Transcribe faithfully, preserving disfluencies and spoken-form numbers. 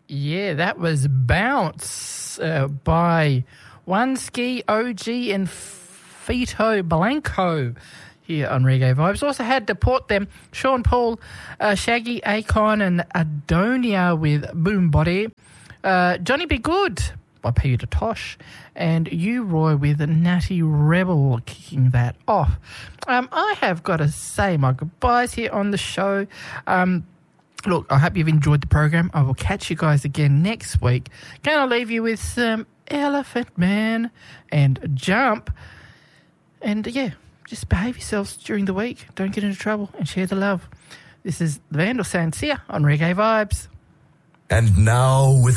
Yeah, that was Bounce uh, by One Ski, O G and Fito Blanco here on Reggae Vibes. Also had to port them Sean Paul, uh, Shaggy, Akon and Adonia with Boom Body. Uh, Johnny Be Good by Peter Tosh, and you, Roy, with Natty Rebel kicking that off. Um, I have got to say my goodbyes here on the show. Um, look, I hope you've enjoyed the program. I will catch you guys again next week. Gonna leave you with some Elephant Man and Jump. And, yeah, just behave yourselves during the week. Don't get into trouble and share the love. This is the Vandal saying see ya on Reggae Vibes. And now with